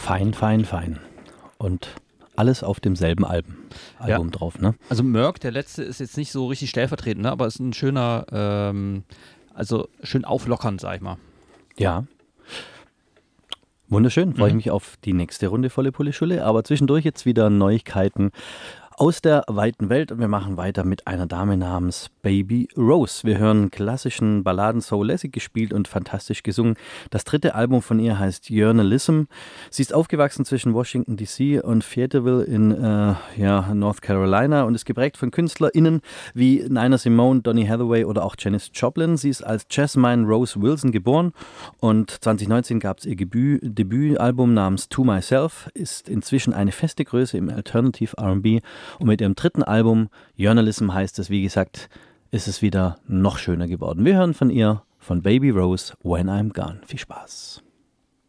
Fein, fein, fein. Und alles auf demselben Album drauf, ne? Also Merck, der letzte, ist jetzt nicht so richtig stellvertretend, ne? Aber ist ein schöner, also schön auflockernd, sag ich mal. Ja. Wunderschön, freue ich mich auf die nächste Runde Volle Pulle Schulle, aber zwischendurch jetzt wieder Neuigkeiten aus der weiten Welt und wir machen weiter mit einer Dame namens Baby Rose. Wir hören klassischen Balladen-Soul, lässig gespielt und fantastisch gesungen. Das dritte Album von ihr heißt Journalism. Sie ist aufgewachsen zwischen Washington D.C. und Fayetteville in North Carolina und ist geprägt von KünstlerInnen wie Nina Simone, Donny Hathaway oder auch Janis Joplin. Sie ist als Jasmine Rose Wilson geboren und 2019 gab es ihr Debütalbum namens To Myself, ist inzwischen eine feste Größe im Alternative R&B. Und mit ihrem dritten Album, Journalism heißt es, wie gesagt, ist es wieder noch schöner geworden. Wir hören von ihr, von Baby Rose, When I'm Gone. Viel Spaß.